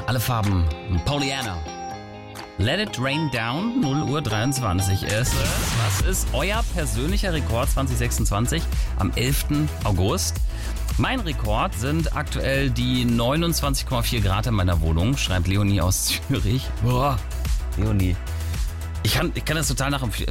Alle Farben. Pollyanna. Let It Rain Down, 0:23 ist es. Was ist euer persönlicher Rekord 2026 am 11. August? Mein Rekord sind aktuell die 29,4 Grad in meiner Wohnung, schreibt Leonie aus Zürich. Boah, Leonie. Ich kann das total nachempfinden.